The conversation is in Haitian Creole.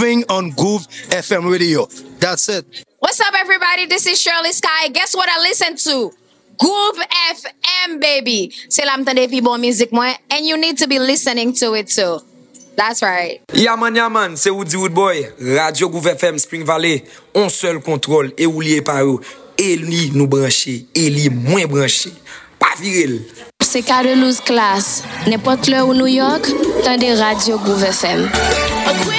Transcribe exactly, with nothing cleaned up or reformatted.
Grooving on Groove F M Radio. That's it. What's up, everybody? This is Shirley Sky. Guess what I listen to? Groove F M, baby. C'est la m'tende pi bon musique moi, and you need to be listening to it too. That's right. Yeah man, yeah man, c'est Woody Woodboy. Radio Groove F M Spring Valley. On seul contrôle et ou lié par eux. Et lui nous brancher, et lui moins branché. Pas viril. C'est Carlos Class. N'importe là où New York, tendez Radio Groove F M.